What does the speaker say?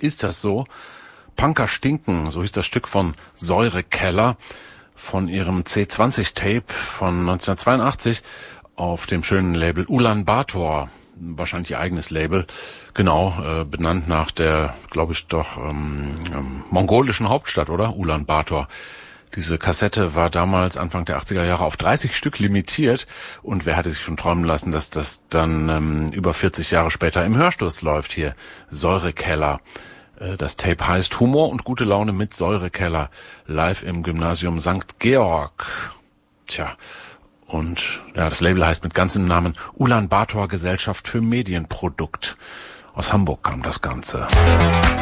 ist das so? Punker stinken, so hieß das Stück von Säurekeller von ihrem C20-Tape von 1982 auf dem schönen Label Ulaanbaatar. Wahrscheinlich ihr eigenes Label, genau, benannt nach der, glaube ich doch, mongolischen Hauptstadt, oder? Ulaanbaatar. Diese Kassette war damals Anfang der 80er Jahre auf 30 Stück limitiert und wer hatte sich schon träumen lassen, dass das dann über 40 Jahre später im Hörstoß läuft hier. Säurekeller. Das Tape heißt Humor und gute Laune mit Säurekeller. Live im Gymnasium St. Georg. Tja, und ja, das Label heißt mit ganzem Namen Ulaanbaatar Gesellschaft für Medienprodukt. Aus Hamburg kam das Ganze.